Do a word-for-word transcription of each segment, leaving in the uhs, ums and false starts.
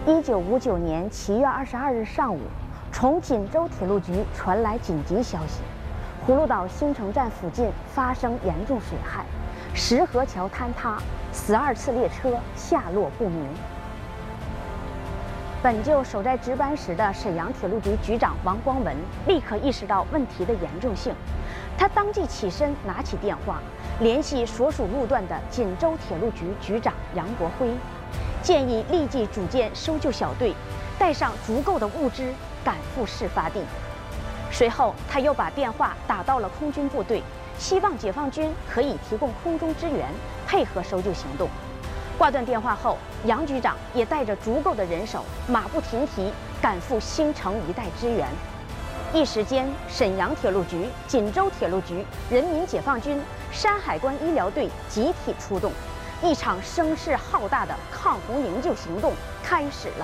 一九五九年七月二十二日上午，从锦州铁路局传来紧急消息，葫芦岛新城站附近发生严重水害，石河桥坍塌，十二次列车下落不明。本就守在值班时的沈阳铁路局局长王光文立刻意识到问题的严重性，他当即起身拿起电话，联系所属路段的锦州铁路局局长杨国辉，建议立即组建搜救小队，带上足够的物资赶赴事发地。随后，他又把电话打到了空军部队，希望解放军可以提供空中支援，配合搜救行动。挂断电话后，杨局长也带着足够的人手，马不停蹄赶赴新城一带支援。一时间，沈阳铁路局、锦州铁路局、人民解放军、山海关医疗队集体出动，一场声势浩大的抗洪营救行动开始了。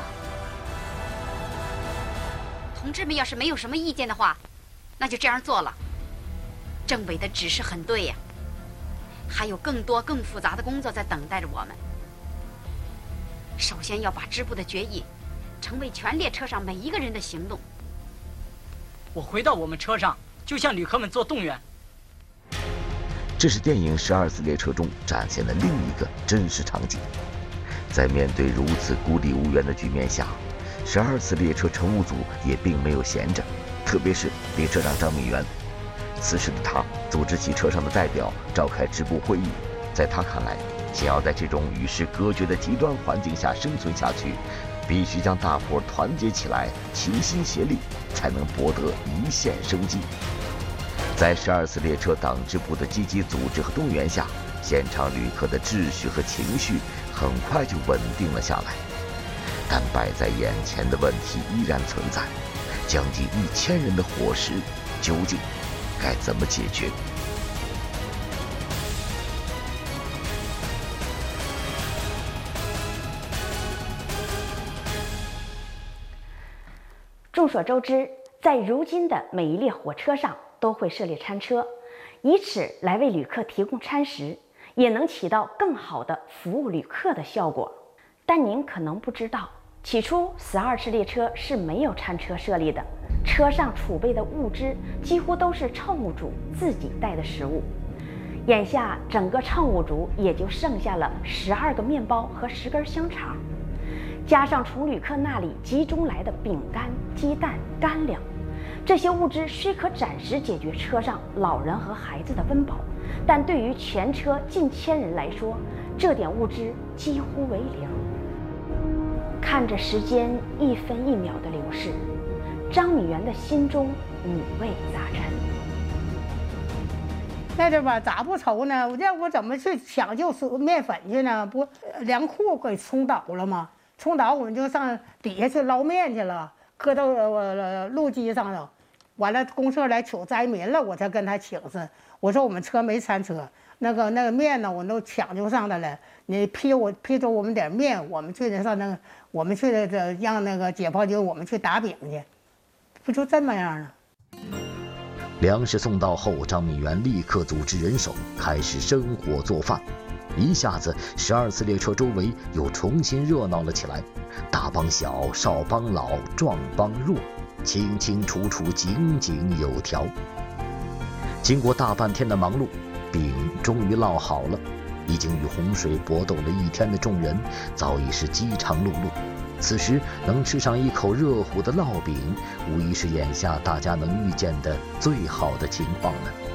同志们要是没有什么意见的话，那就这样做了。政委的指示很对呀，还有更多更复杂的工作在等待着我们。首先要把支部的决议成为全列车上每一个人的行动。 我回到我们车上，就向旅客们做动员。 这是电影《十二次列车》中展现的另一个真实场景。在面对如此孤立无援的局面下，十二次列车乘务组也并没有闲着，特别是列车长张敏元。此时的他组织起车上的代表召开支部会议，在他看来，想要在这种与世隔绝的极端环境下生存下去，必须将大伙团结起来，齐心协力，才能博得一线生机。在十二次列车党支部的积极组织和动员下，现场旅客的秩序和情绪很快就稳定了下来。但摆在眼前的问题依然存在，将近一千人的伙食究竟该怎么解决？ 众所周知，在如今的每一列火车上都会设立餐车，以此来为旅客提供餐食，也能起到更好的服务旅客的效果。但您可能不知道，起初十二次列车是没有餐车设立的，车上储备的物资几乎都是乘务组自己带的食物。眼下整个乘务组也就剩下了十二个面包和十根香肠，加上从旅客那里集中来的饼干、鸡蛋、干粮，这些物资虽可暂时解决车上老人和孩子的温饱，但对于全车近千人来说，这点物资几乎为零。看着时间一分一秒的流逝，张敏元的心中五味杂陈。 那这吧咋不愁呢？我这我怎么去抢救面粉去呢？不，粮库给冲倒了吗？冲倒我们就上底下去捞面去了，搁到呃路基上头，完了公社来取灾民了，我才跟他请示，我说我们车没餐车，那个那个面呢我都抢救上来了，你批我批走我们点面，我们去的上那个我们去的这让那个解放军我们去打饼去，不就这么样啊？ 粮食送到后，张敏元立刻组织人手开始生火做饭。一下子，十二次列车周围又重新热闹了起来，大帮小，少帮老，壮帮弱，清清楚楚，井井有条。经过大半天的忙碌，饼终于烙好了。已经与洪水搏斗了一天的众人，早已是饥肠辘辘。此时能吃上一口热乎的烙饼，无疑是眼下大家能遇见的最好的情况了。